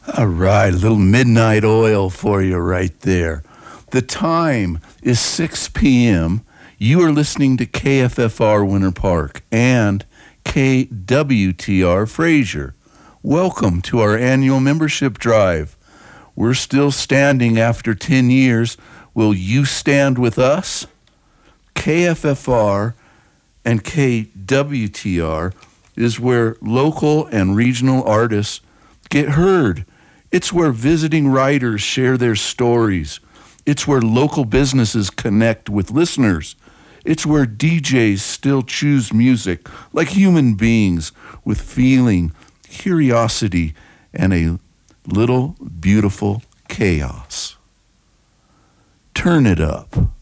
All right, a little midnight oil for you right there. The time is 6 p.m. You are listening to KFFR Winter Park and KWTR Fraser. Welcome to our annual membership drive. We're still standing after 10 years. Will you stand with us? KFFR and KWTR is where local and regional artists get heard. It's where visiting writers share their stories. It's where local businesses connect with listeners. It's where DJs still choose music like human beings with feeling, curiosity, and a little beautiful chaos. Turn it up.